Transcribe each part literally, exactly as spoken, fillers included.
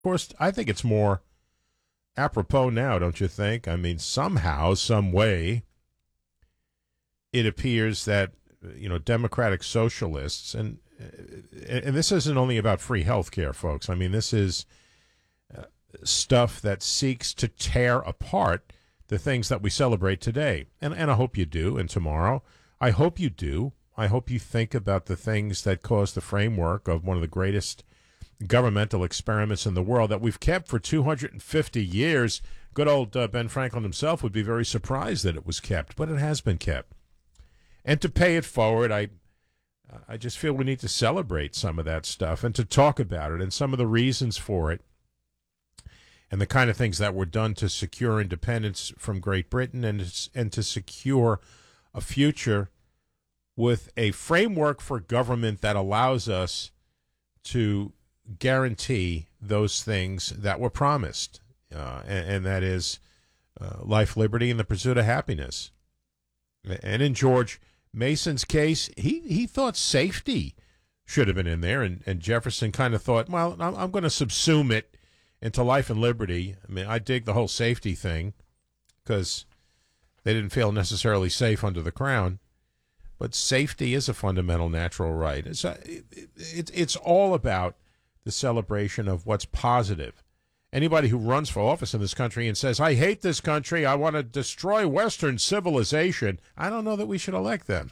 course, I think it's more apropos now, don't you think? I mean, somehow, some way, it appears that, you know, democratic socialists, and and this isn't only about free health care, folks. I mean, this is uh, stuff that seeks to tear apart the things that we celebrate today. And, and I hope you do, and tomorrow. I hope you do. I hope you think about the things that caused the framework of one of the greatest governmental experiments in the world that we've kept for two hundred fifty years. Good old uh, Ben Franklin himself would be very surprised that it was kept, but it has been kept. And to pay it forward, I I just feel we need to celebrate some of that stuff and to talk about it and some of the reasons for it and the kind of things that were done to secure independence from Great Britain and, and to secure a future with a framework for government that allows us to guarantee those things that were promised, uh, and, and that is uh, life, liberty, and the pursuit of happiness. And in George Mason's case, he, he thought safety should have been in there, and, and Jefferson kind of thought, well, I'm, I'm going to subsume it into life and liberty. I mean, I dig the whole safety thing because they didn't feel necessarily safe under the crown, but safety is a fundamental natural right. It's, a, it, it, it's all about the celebration of what's positive. Anybody who runs for office in this country and says, I hate this country, I want to destroy Western civilization, I don't know that we should elect them.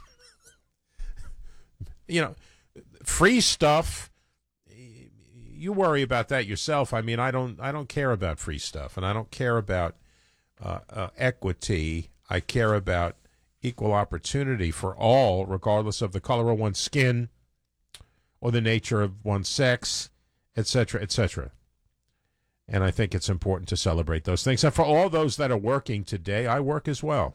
You know, free stuff, you worry about that yourself. I mean, I don't I don't care about free stuff, and I don't care about uh, uh, equity. I care about equal opportunity for all, regardless of the color of one's skin or the nature of one's sex, et cetera, et cetera. And I think it's important to celebrate those things. And for all those that are working today, I work as well.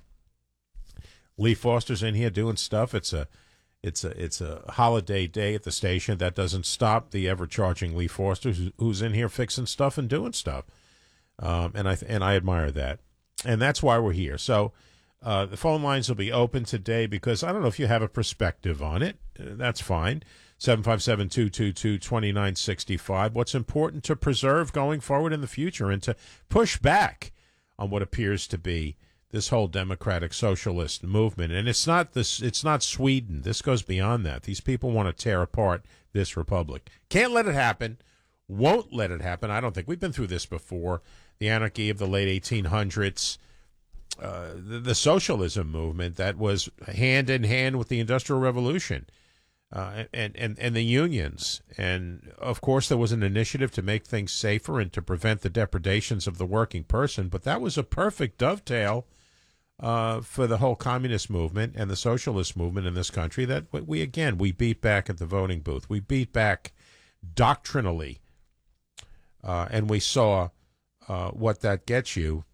Lee Foster's in here doing stuff. It's a it's a it's a holiday day at the station. That doesn't stop the ever charging Lee Foster, who's, who's in here fixing stuff and doing stuff. Um, and I and I admire that. And that's why we're here. So uh, the phone lines will be open today because I don't know if you have a perspective on it. Uh, that's fine. seven five seven, two two two, two nine six five. What's important to preserve going forward in the future and to push back on what appears to be this whole democratic socialist movement. And it's not this it's not Sweden. This goes beyond that. These people want to tear apart this republic. Can't let it happen. Won't let it happen. I don't think we've been through this before. The anarchy of the late eighteen hundreds, uh, the, the socialism movement that was hand in hand with the Industrial Revolution. Uh, and, and, and the unions. And, of course, there was an initiative to make things safer and to prevent the depredations of the working person. But that was a perfect dovetail uh, for the whole communist movement and the socialist movement in this country that we, again, we beat back at the voting booth. We beat back doctrinally. Uh, and we saw uh, what that gets you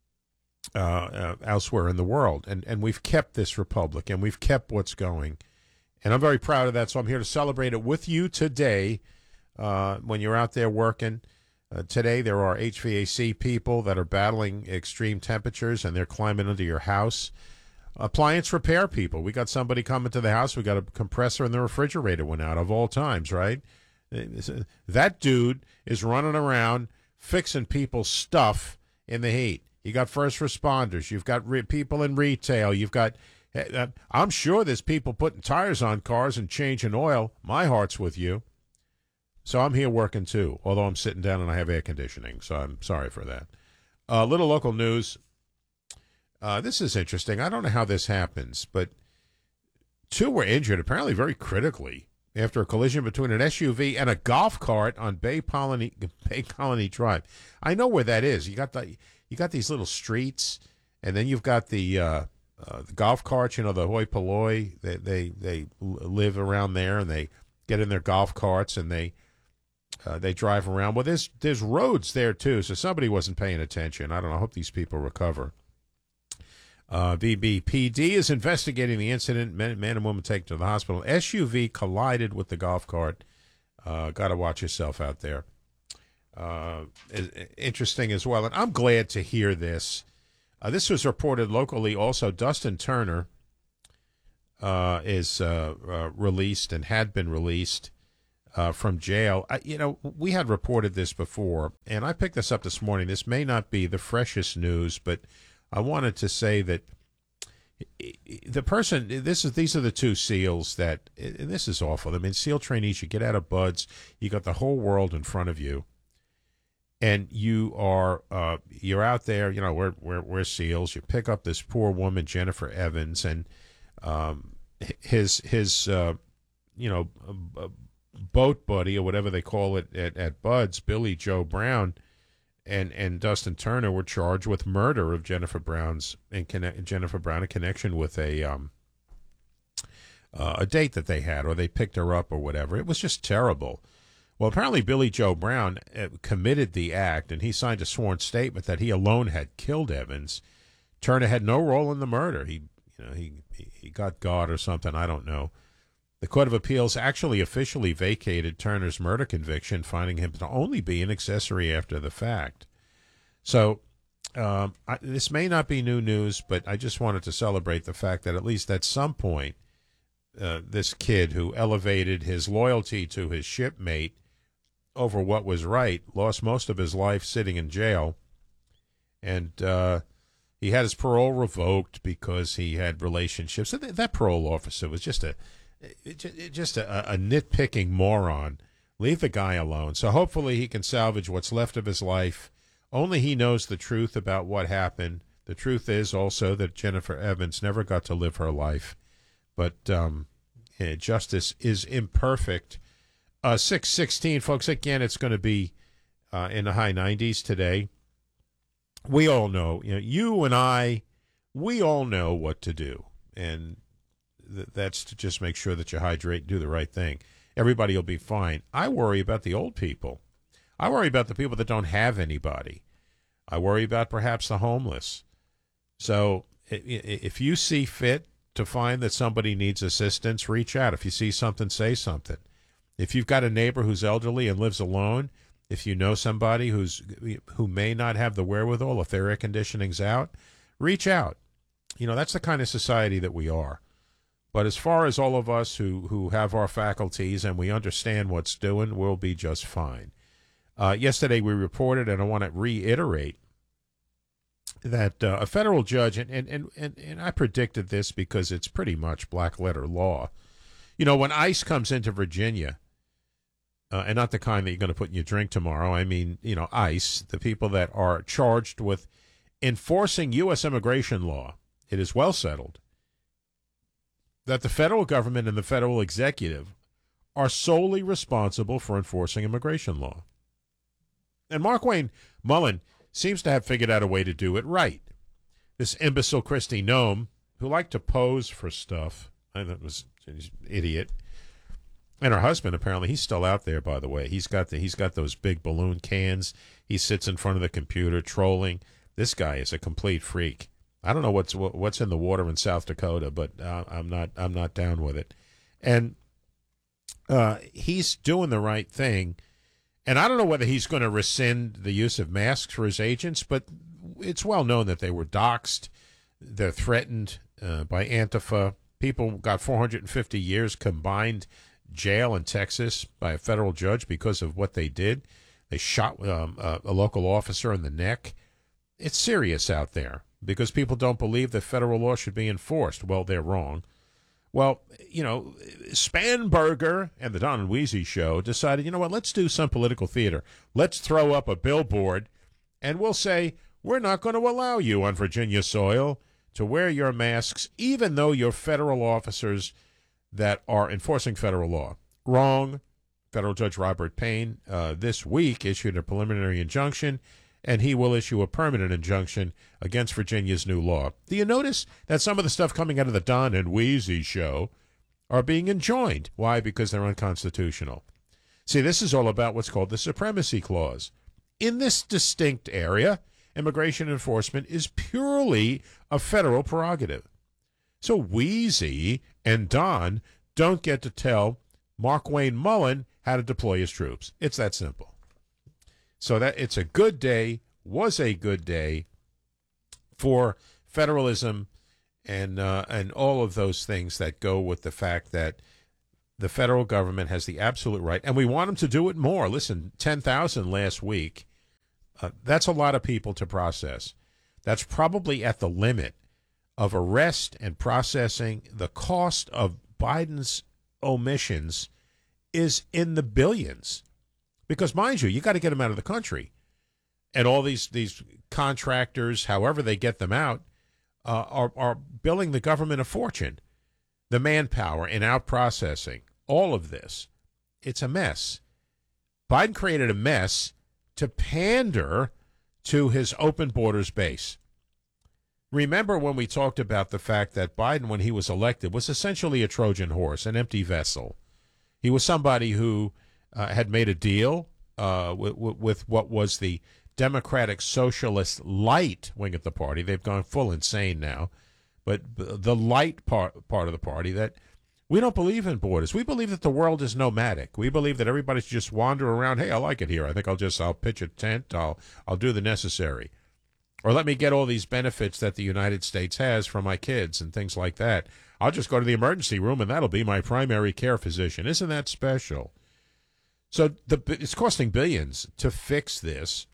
uh, uh, elsewhere in the world. And, and we've kept this republic, and we've kept what's going. And I'm very proud of that, so I'm here to celebrate it with you today uh, when you're out there working. Uh, today there are H V A C people that are battling extreme temperatures, and they're climbing into your house. Appliance repair people. We got somebody coming to the house. We got a compressor and the refrigerator went out, of all times, right? That dude is running around fixing people's stuff in the heat. You got first responders. You've got re- people in retail. You've got... I'm sure there's people putting tires on cars and changing oil. My heart's with you. So I'm here working too, although I'm sitting down and I have air conditioning, so I'm sorry for that. A uh, little local news. Uh, this is interesting. I don't know how this happens, but two were injured, apparently very critically, after a collision between an S U V and a golf cart on Bay Colony, Bay Colony Drive. I know where that is. You got the you got these little streets, and then you've got the uh, Uh, the golf carts, you know, the hoi polloi, they, they they live around there, and they get in their golf carts and they uh, they drive around. Well, there's there's roads there too, so somebody wasn't paying attention. I don't know. I hope these people recover. Uh, V B P D is investigating the incident. Man, man and woman taken to the hospital. S U V collided with the golf cart. Uh, Got to watch yourself out there. Uh, interesting as well, and I'm glad to hear this. Uh, this was reported locally also. Dustin Turner uh, is uh, uh, released and had been released uh, from jail. I, you know, we had reported this before, and I picked this up this morning. This may not be the freshest news, but I wanted to say that the person, this is these are the two SEALs that, and this is awful. I mean, SEAL trainees, you get out of BUD/S, you got the whole world in front of you, and you are uh, you're out there. You know, we're we're we're SEALs. You pick up this poor woman, Jennifer Evans, and um, his his uh, you know boat buddy or whatever they call it at, at BUD/S, Billy Joe Brown. And and Dustin Turner were charged with murder of Jennifer Brown's in connect, Jennifer Brown in connection with a um uh, a date that they had, or they picked her up or whatever. It was just terrible. Well, apparently Billy Joe Brown uh, committed the act, and he signed a sworn statement that he alone had killed Evans. Turner had no role in the murder. He you know he he, he got God or something. I don't know. The Court of Appeals actually officially vacated Turner's murder conviction, finding him to only be an accessory after the fact. So um, I, this may not be new news, but I just wanted to celebrate the fact that at least at some point, uh, this kid who elevated his loyalty to his shipmate over what was right lost most of his life sitting in jail. And uh, he had his parole revoked because he had relationships. And th- that parole officer was just a just a, a nitpicking moron. Leave the guy alone. So hopefully he can salvage what's left of his life. Only he knows the truth about what happened. The truth is also that Jennifer Evans never got to live her life. But um, yeah, justice is imperfect. Uh, six sixteen, folks. Again, it's going to be uh, in the high nineties today. We all know, you know, you and I, we all know what to do. And that's to just make sure that you hydrate and do the right thing. Everybody will be fine. I worry about the old people. I worry about the people that don't have anybody. I worry about perhaps the homeless. So if you see fit to find that somebody needs assistance, reach out. If you see something, say something. If you've got a neighbor who's elderly and lives alone, if you know somebody who's who may not have the wherewithal, if their air conditioning's out, reach out. You know, that's the kind of society that we are. But as far as all of us who, who have our faculties and we understand what's doing, we'll be just fine. Uh, yesterday we reported, and I want to reiterate, that uh, a federal judge, and, and, and, and I predicted this because it's pretty much black letter law. You know, when ICE comes into Virginia, uh, and not the kind that you're going to put in your drink tomorrow, I mean, you know, ICE, the people that are charged with enforcing U S immigration law, it is well settled that the federal government and the federal executive are solely responsible for enforcing immigration law. And Markwayne Mullin seems to have figured out a way to do it right. This imbecile Kristi Noem, who liked to pose for stuff, I thought was an idiot. And her husband, apparently, he's still out there, by the way. He's got the he's got those big balloon cans. He sits in front of the computer trolling. This guy is a complete freak. I don't know what's what's in the water in South Dakota, but uh, I'm not I'm not down with it. And uh, he's doing the right thing. And I don't know whether he's going to rescind the use of masks for his agents, but it's well known that they were doxxed. They're threatened uh, by Antifa. People got four hundred fifty years combined jail in Texas by a federal judge because of what they did. They shot um, a, a local officer in the neck. It's serious out there because people don't believe that federal law should be enforced. Well, they're wrong. Well, you know, Spanberger and the Don and Weezy show decided, you know what, let's do some political theater. Let's throw up a billboard, and we'll say, we're not going to allow you on Virginia soil to wear your masks, even though you're federal officers that are enforcing federal law. Wrong. Federal Judge Robert Payne uh, this week issued a preliminary injunction, and he will issue a permanent injunction against Virginia's new law. Do you notice that some of the stuff coming out of the Don and Weezy show are being enjoined? Why? Because they're unconstitutional. See, this is all about what's called the Supremacy Clause. In this distinct area, immigration enforcement is purely a federal prerogative. So Weezy and Don don't get to tell Markwayne Mullin how to deploy his troops. It's that simple. So that it's a good day, was a good day for federalism and uh, and all of those things that go with the fact that the federal government has the absolute right, and we want them to do it more. Listen, ten thousand last week, uh, that's a lot of people to process. That's probably at the limit of arrest and processing. The cost of Biden's omissions is in the billions. Because, mind you, you got to get them out of the country. And all these, these contractors, however they get them out, uh, are, are billing the government a fortune. The manpower and out processing, all of this, it's a mess. Biden created a mess to pander to his open borders base. Remember when we talked about the fact that Biden, when he was elected, was essentially a Trojan horse, an empty vessel. He was somebody who uh, had made a deal uh, with, with what was the Democratic Socialist light wing of the party. They've gone full insane now. But the light part, part of the party, that we don't believe in borders. We believe that the world is nomadic. We believe that everybody should just wander around. Hey, I like it here. I think I'll just, I'll pitch a tent. I'll, I'll do the necessary. Or let me get all these benefits that the United States has for my kids and things like that. I'll just go to the emergency room, and that'll be my primary care physician. Isn't that special? So the, it's costing billions to fix this,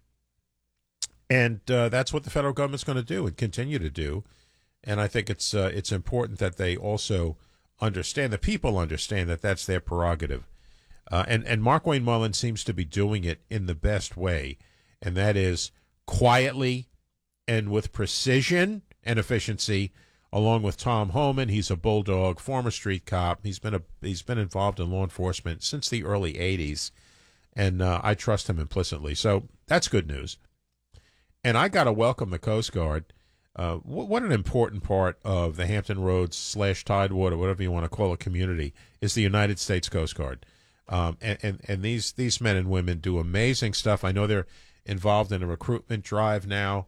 and uh, that's what the federal government's going to do and continue to do. And I think it's uh, it's important that they also understand, the people understand that that's their prerogative. Uh, and, and Mark Wayne Mullin seems to be doing it in the best way, and that is quietly and with precision and efficiency, along with Tom Homan. He's a bulldog, former street cop. He's been a he's been involved in law enforcement since the early eighties, and uh, I trust him implicitly. So that's good news. And I got to welcome the Coast Guard. Uh, what, what an important part of the Hampton Roads slash Tidewater, whatever you want to call it, community, is the United States Coast Guard. Um, and, and, and these, these men and women do amazing stuff. I know they're involved in a recruitment drive now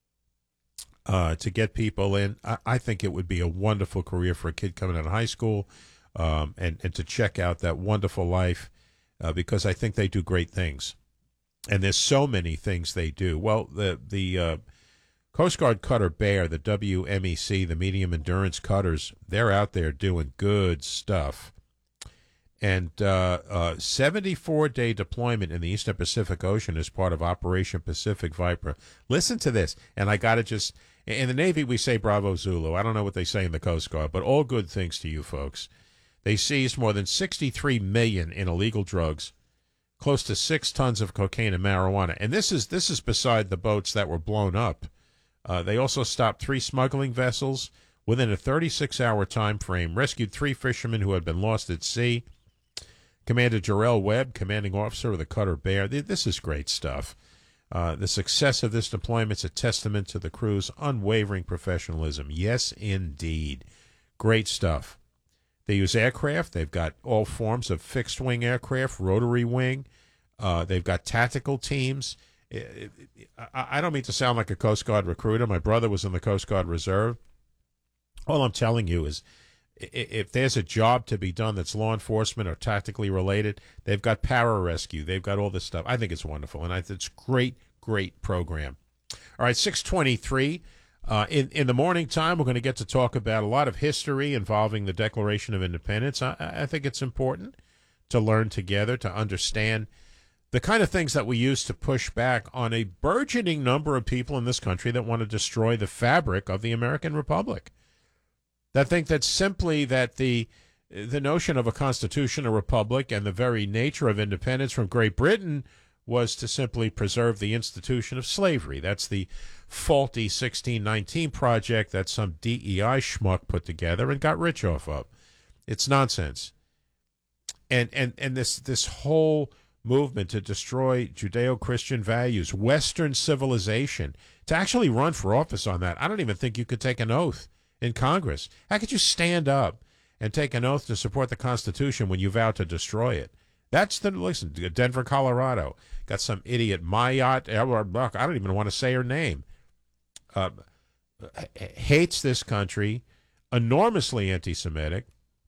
uh, to get people in. I, I think it would be a wonderful career for a kid coming out of high school, um, and, and to check out that wonderful life, uh, because I think they do great things. And there's so many things they do. Well, the, the, uh, Coast Guard Cutter Bear, the W M E C, the medium endurance cutters, they're out there doing good stuff. And uh, uh, seventy-four day deployment in the Eastern Pacific Ocean as part of Operation Pacific Viper. Listen to this, and I got to just, in the Navy we say Bravo Zulu. I don't know what they say in the Coast Guard, but all good things to you folks. They seized more than sixty-three million dollars in illegal drugs, close to six tons of cocaine and marijuana. And this is this is beside the boats that were blown up. Uh, they also stopped three smuggling vessels within a thirty-six hour time frame, rescued three fishermen who had been lost at sea. Commander Jarrell Webb, commanding officer of the Cutter Bear. This is great stuff. Uh, the success of this deployment is a testament to the crew's unwavering professionalism. Yes, indeed. Great stuff. They use aircraft. They've got all forms of fixed-wing aircraft, rotary wing. Uh, they've got tactical teams. I don't mean to sound like a Coast Guard recruiter. My brother was in the Coast Guard Reserve. All I'm telling you is if there's a job to be done that's law enforcement or tactically related, they've got pararescue. They've got all this stuff. I think it's wonderful, and I think it's a great, great program. All right, six twenty-three. Uh, in, in the morning time, we're going to get to talk about a lot of history involving the Declaration of Independence. I, I think it's important to learn together, to understand the kind of things that we use to push back on a burgeoning number of people in this country that want to destroy the fabric of the American Republic. That think that simply that the the notion of a constitution, a republic, and the very nature of independence from Great Britain was to simply preserve the institution of slavery. That's the faulty sixteen nineteen project that some D E I schmuck put together and got rich off of. It's nonsense. And and and this this whole movement to destroy Judeo-Christian values, Western civilization, to actually run for office on that, I don't even think you could take an oath in Congress. How could you stand up and take an oath to support the Constitution when you vow to destroy it? That's the, listen, Denver, Colorado, got some idiot Mayat, I don't even want to say her name, uh, hates this country, enormously anti-Semitic,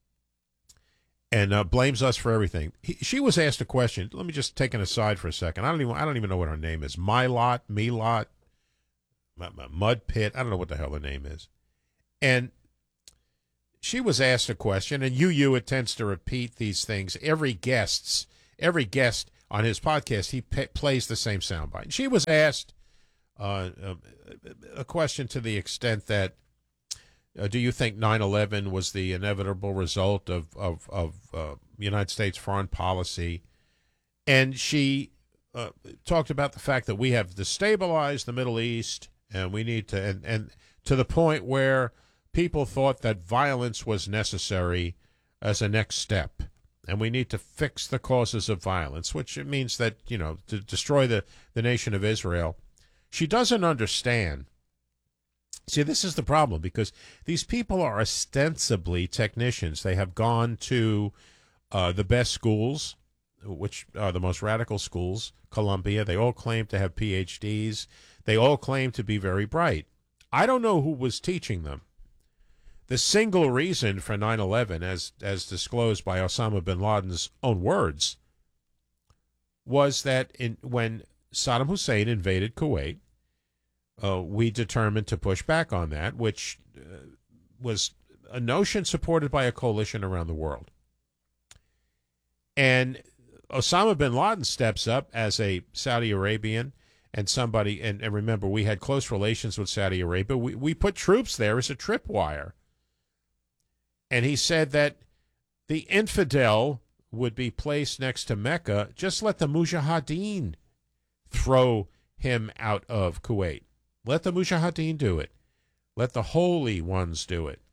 and uh, blames us for everything. He, she was asked a question. Let me just take an aside for a second. I don't even I don't even know what her name is. Mylot, Melot, Mud Pit. I don't know what the hell her name is. And she was asked a question, and you, you, it tends to repeat these things. Every guest's, every guest on his podcast, he p- plays the same soundbite. She was asked uh, a, a question to the extent that, uh, do you think nine eleven was the inevitable result of, of, of uh, United States foreign policy? And she uh, talked about the fact that we have destabilized the Middle East, and we need to, and, and to the point where people thought that violence was necessary as a next step. And we need to fix the causes of violence, which it means that, you know, to destroy the, the nation of Israel. She doesn't understand. See, this is the problem, because these people are ostensibly technicians. They have gone to uh, the best schools, which are the most radical schools, Columbia. They all claim to have P H Ds. They all claim to be very bright. I don't know who was teaching them. The single reason for nine eleven, as as disclosed by Osama bin Laden's own words, was that in, when Saddam Hussein invaded Kuwait, uh, we determined to push back on that, which uh, was a notion supported by a coalition around the world. And Osama bin Laden steps up as a Saudi Arabian and somebody, and, and remember, we had close relations with Saudi Arabia. We, we put troops there as a tripwire. And he said that the infidel would be placed next to Mecca. Just let the Mujahideen throw him out of Kuwait. Let the Mujahideen do it. Let the holy ones do it.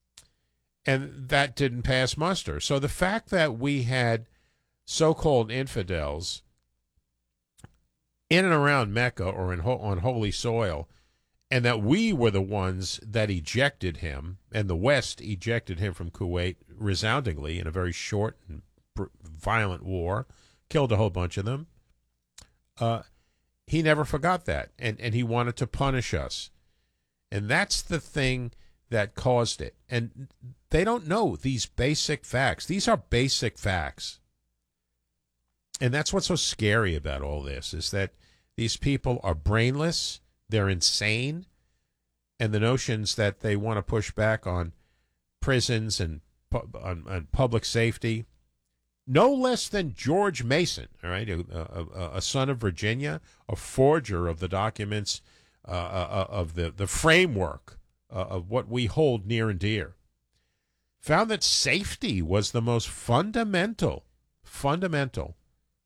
And that didn't pass muster. So the fact that we had so-called infidels in and around Mecca or in ho- on holy soil, and that we were the ones that ejected him, and the West ejected him from Kuwait resoundingly in a very short and br- violent war, killed a whole bunch of them. Uh, he never forgot that, and, and he wanted to punish us. And that's the thing that caused it. And they don't know these basic facts. These are basic facts. And that's what's so scary about all this, is that these people are brainless, they're insane, and the notions that they want to push back on prisons and on, on public safety, no less than George Mason, all right, a, a, a son of Virginia, a forger of the documents, uh, uh, of the, the framework uh, of what we hold near and dear, found that safety was the most fundamental, fundamental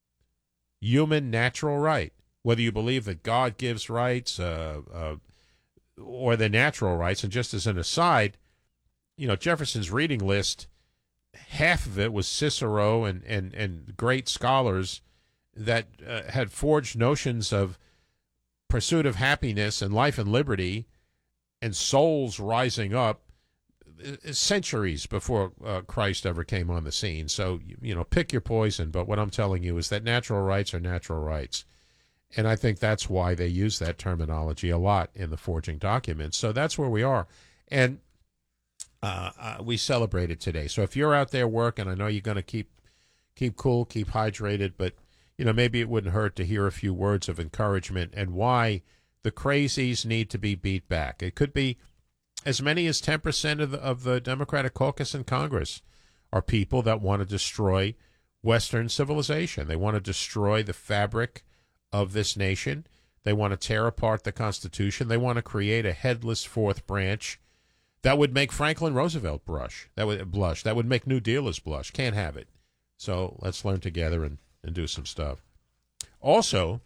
human natural right. Whether you believe that God gives rights uh, uh, or the natural rights. And just as an aside, you know, Jefferson's reading list, half of it was Cicero and, and, and great scholars that uh, had forged notions of pursuit of happiness and life and liberty and souls rising up centuries before uh, Christ ever came on the scene. So, you know, pick your poison. But what I'm telling you is that natural rights are natural rights. And I think that's why they use that terminology a lot in the forging documents. So that's where we are. And uh, uh, we celebrate it today. So if you're out there working, I know you're going to keep keep cool, keep hydrated, but, you know, maybe it wouldn't hurt to hear a few words of encouragement and why the crazies need to be beat back. It could be as many as ten percent of the, of the Democratic caucus in Congress are people that want to destroy Western civilization. They want to destroy the fabric of this nation. They want to tear apart the Constitution. They want to create a headless fourth branch that would make Franklin Roosevelt blush. That would blush. That would make New Dealers blush. Can't have it. So let's learn together and, and do some stuff. Also,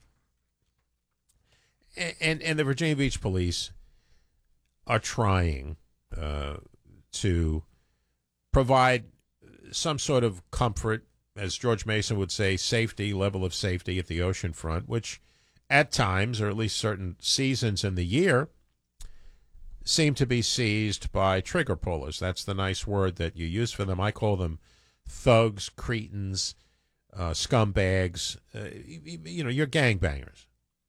and and the Virginia Beach Police are trying uh, to provide some sort of comfort, as George Mason would say, safety, level of safety at the ocean front, which at times, or at least certain seasons in the year, seem to be seized by trigger pullers. That's the nice word that you use for them. I call them thugs, cretins, uh, scumbags, uh, you, you know, you're gangbangers.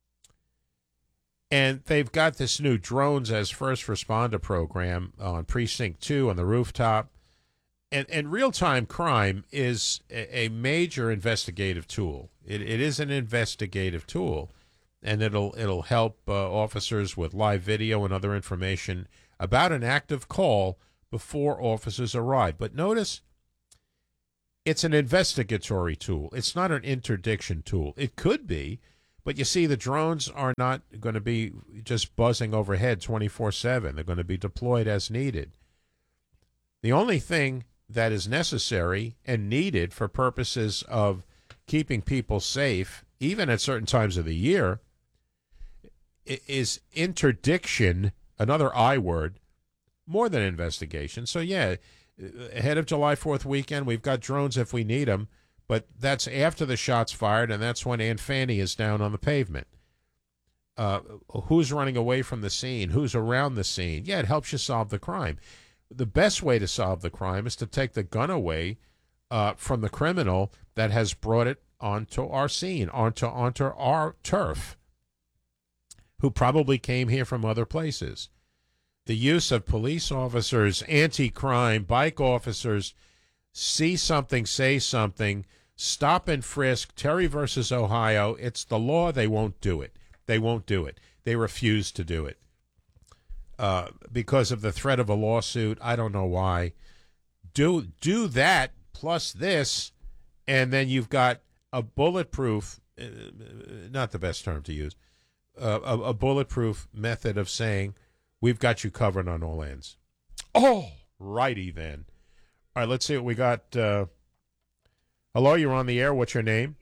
And they've got this new drones as first responder program on Precinct two on the rooftop. And, and real-time crime is a, a major investigative tool. It, it is an investigative tool, and it'll it'll help uh, officers with live video and other information about an active call before officers arrive. But notice, it's an investigatory tool. It's not an interdiction tool. It could be, but you see, the drones are not going to be just buzzing overhead twenty-four seven. They're going to be deployed as needed. The only thing that is necessary and needed for purposes of keeping people safe, even at certain times of the year, is interdiction, another I word, more than investigation. So, yeah, ahead of July fourth weekend, we've got drones if we need them, but that's after the shot's fired, and that's when Aunt Fanny is down on the pavement. Uh, who's running away from the scene? Who's around the scene? Yeah, it helps you solve the crime. The best way to solve the crime is to take the gun away uh, from the criminal that has brought it onto our scene, onto onto our turf, who probably came here from other places. The use of police officers, anti-crime, bike officers, see something, say something, stop and frisk, Terry versus Ohio, it's the law, they won't do it. They won't do it. They refuse to do it. Uh, because of the threat of a lawsuit, I don't know why. Do do that plus this, and then you've got a bulletproof, uh, not the best term to use, uh, a, a bulletproof method of saying, we've got you covered on all ends. Oh, righty then. All right, let's see what we got. Uh, hello, you're on the air. What's your name?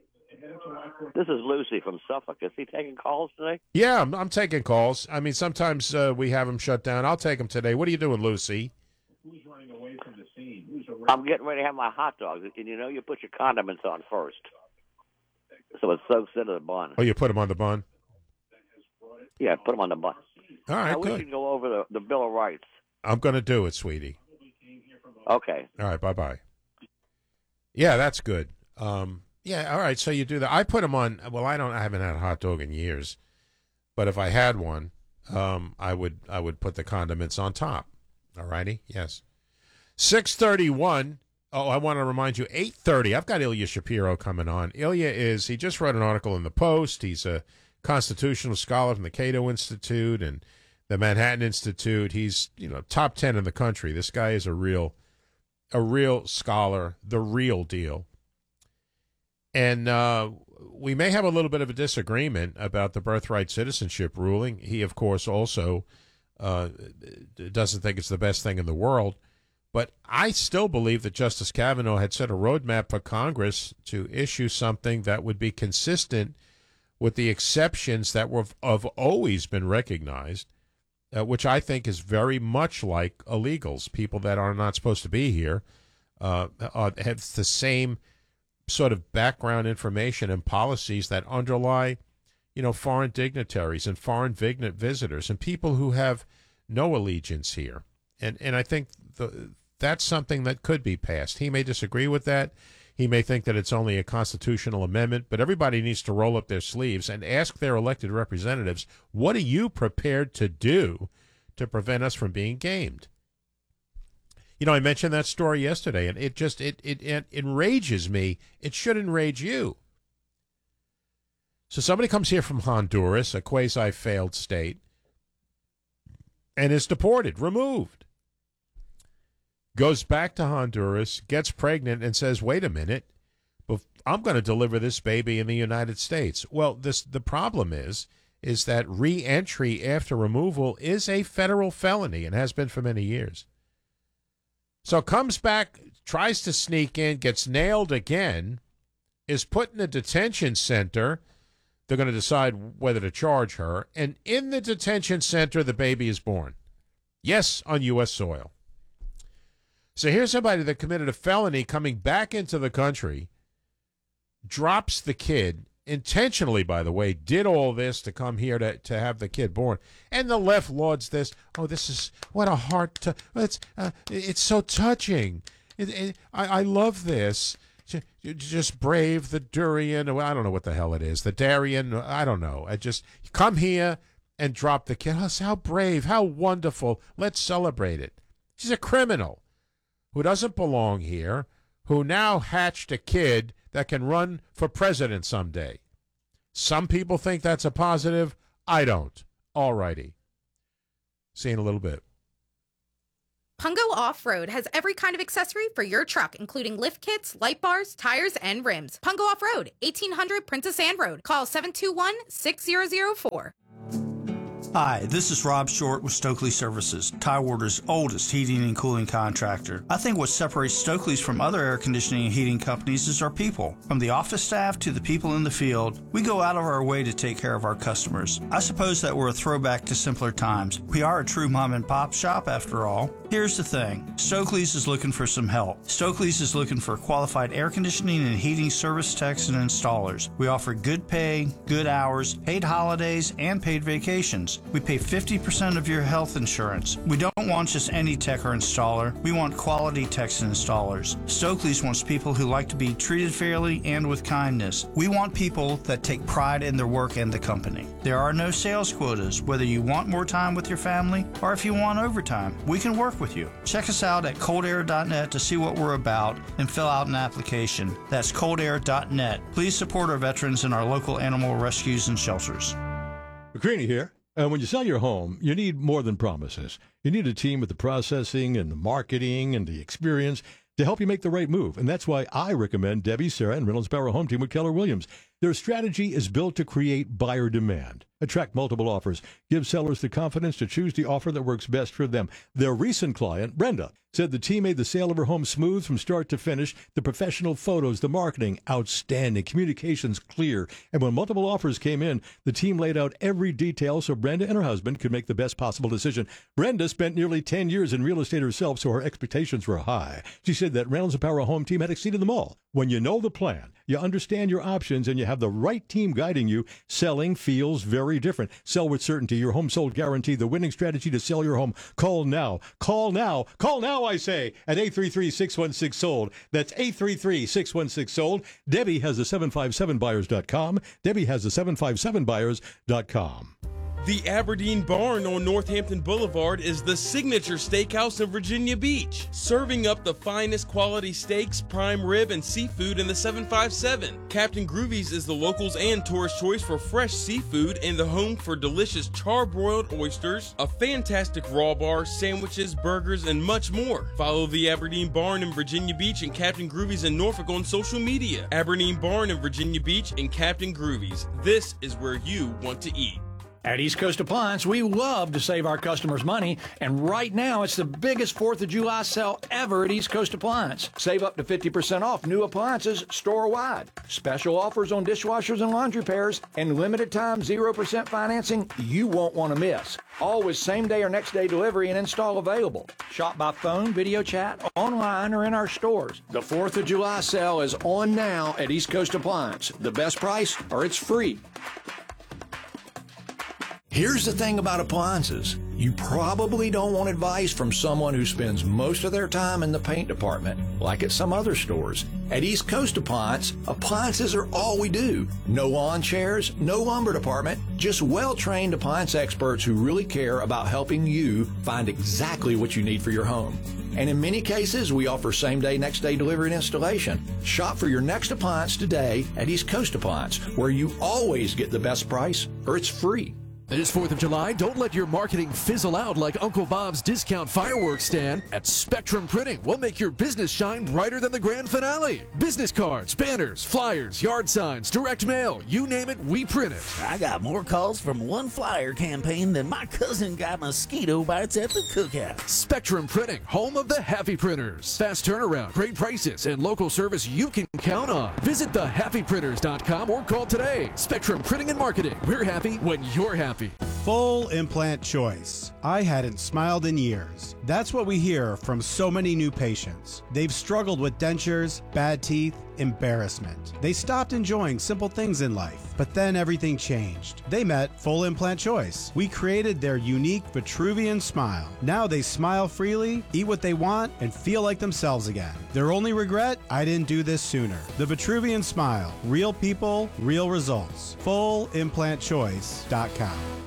This is Lucy from Suffolk. Is he taking calls today? Yeah, I'm, I'm taking calls. I mean, sometimes uh, we have them shut down. I'll take them today. What are you doing, Lucy? Who's running away from the scene? Who's I'm getting ready to have my hot dogs. And you know, you put your condiments on first, so it soaks into the bun. Oh, you put them on the bun? Yeah, put them on the bun. All right, now, good. We can go over the, the Bill of Rights. I'm going to do it, sweetie. Okay. All right, bye-bye. Yeah, that's good. Um, yeah, all right, so you do that. I put them on, well, I don't, I haven't had a hot dog in years, but if I had one, um, I would I would put the condiments on top. All righty, yes. six thirty-one, oh, I want to remind you, eight thirty, I've got Ilya Shapiro coming on. Ilya is, he just wrote an article in the Post. He's a constitutional scholar from the Cato Institute and the Manhattan Institute. He's, you know, top ten in the country. This guy is a real, a real scholar, the real deal. And uh, we may have a little bit of a disagreement about the birthright citizenship ruling. He, of course, also uh, doesn't think it's the best thing in the world. But I still believe that Justice Kavanaugh had set a roadmap for Congress to issue something that would be consistent with the exceptions that were, have always been recognized, uh, which I think is very much like illegals, people that are not supposed to be here, uh, uh, have the same sort of background information and policies that underlie, you know, foreign dignitaries and foreign visitors and people who have no allegiance here. And and I think the, that's something that could be passed. He may disagree with that. He may think that it's only a constitutional amendment, but everybody needs to roll up their sleeves and ask their elected representatives, what are you prepared to do to prevent us from being gamed? You know, I mentioned that story yesterday, and it just, it, it, it enrages me. It should enrage you. So somebody comes here from Honduras, a quasi-failed state, and is deported, removed. Goes back to Honduras, gets pregnant, and says, wait a minute, I'm going to deliver this baby in the United States. Well, this the problem is, is that re-entry after removal is a federal felony and has been for many years. So comes back, tries to sneak in, gets nailed again, is put in a detention center. They're going to decide whether to charge her. And in the detention center, the baby is born. Yes, on U S soil. So here's somebody that committed a felony coming back into the country, drops the kid, intentionally, by the way, did all this to come here to, to have the kid born. And the left lauds this. Oh, this is, what a heart, to, it's, uh, it's so touching. It, it, I, I love this. Just brave the durian, I don't know what the hell it is, the Darien, I don't know. I just, come here and drop the kid. Oh, how brave, how wonderful. Let's celebrate it. She's a criminal who doesn't belong here, who now hatched a kid that can run for president someday. Some people think that's a positive. I don't. All righty. See you in a little bit. Pungo Off-Road has every kind of accessory for your truck, including lift kits, light bars, tires, and rims. Pungo Off-Road, eighteen hundred Princess Anne Road. Call seven two one, six zero zero four. Hi, this is Rob Short with Stokely Services, Tidewater's oldest heating and cooling contractor. I think what separates Stokely's from other air conditioning and heating companies is our people. From the office staff to the people in the field, we go out of our way to take care of our customers. I suppose that we're a throwback to simpler times. We are a true mom and pop shop after all. Here's the thing, Stokely's is looking for some help. Stokely's is looking for qualified air conditioning and heating service techs and installers. We offer good pay, good hours, paid holidays, and paid vacations. We pay fifty percent of your health insurance. We don't want just any tech or installer. We want quality techs and installers. Stokely's wants people who like to be treated fairly and with kindness. We want people that take pride in their work and the company. There are no sales quotas, whether you want more time with your family or if you want overtime. We can work with you. Check us out at cold air dot net to see what we're about and fill out an application. That's cold air dot net. Please support our veterans and our local animal rescues and shelters. McCreany here. And when you sell your home, you need more than promises. You need a team with the processing and the marketing and the experience to help you make the right move. And that's why I recommend Debbie, Sarah, and Reynolds Barrow Home Team with Keller Williams. Their strategy is built to create buyer demand, attract multiple offers, give sellers the confidence to choose the offer that works best for them. Their recent client, Brenda, said the team made the sale of her home smooth from start to finish. The professional photos, the marketing, outstanding, communications clear. And when multiple offers came in, the team laid out every detail so Brenda and her husband could make the best possible decision. Brenda spent nearly ten years in real estate herself, so her expectations were high. She said that Reynolds and Barrow Home Team had exceeded them all. When you know the plan, you understand your options, and you have the right team guiding you, selling feels very different. Sell with certainty. Your home sold guarantee. The winning strategy to sell your home. Call now. Call now. Call now, I say, at eight three three, six one six, sold. That's eight three three, six one six, sold. Debbie has the seven five seven buyers dot com. Debbie has the seven five seven buyers dot com. The Aberdeen Barn on Northampton Boulevard is the signature steakhouse in Virginia Beach, serving up the finest quality steaks, prime rib, and seafood in the seven five seven. Captain Groovy's is the locals and tourist choice for fresh seafood and the home for delicious charbroiled oysters, a fantastic raw bar, sandwiches, burgers, and much more. Follow the Aberdeen Barn in Virginia Beach and Captain Groovy's in Norfolk on social media. Aberdeen Barn in Virginia Beach and Captain Groovy's. This is where you want to eat. At East Coast Appliance, we love to save our customers money, and right now it's the biggest fourth of July sale ever at East Coast Appliance. Save up to fifty percent off new appliances store-wide. Special offers on dishwashers and laundry pairs, and limited time zero percent financing you won't want to miss. Always same-day or next-day delivery and install available. Shop by phone, video chat, online, or in our stores. The fourth of July sale is on now at East Coast Appliance. The best price, or it's free. Here's the thing about appliances. You probably don't want advice from someone who spends most of their time in the paint department, like at some other stores. At East Coast Appliance, appliances are all we do. No lawn chairs, no lumber department, just well-trained appliance experts who really care about helping you find exactly what you need for your home. And in many cases, we offer same-day, next-day delivery and installation. Shop for your next appliance today at East Coast Appliance, where you always get the best price, or it's free. This fourth of July, don't let your marketing fizzle out like Uncle Bob's discount fireworks stand. At Spectrum Printing, we'll make your business shine brighter than the grand finale. Business cards, banners, flyers, yard signs, direct mail, you name it, we print it. I got more calls from one flyer campaign than my cousin got mosquito bites at the cookout. Spectrum Printing, home of the happy printers. Fast turnaround, great prices, and local service you can count on. Visit the happy printers dot com or call today. Spectrum Printing and Marketing. We're happy when you're happy. Full implant choice. I hadn't smiled in years. That's what we hear from so many new patients. They've struggled with dentures, bad teeth, embarrassment. They stopped enjoying simple things in life, but then everything changed. They met Full Implant Choice. We created their unique Vitruvian smile. Now they smile freely, eat what they want, and feel like themselves again. Their only regret? I didn't do this sooner. The Vitruvian smile. Real people, real results. full implant choice dot com.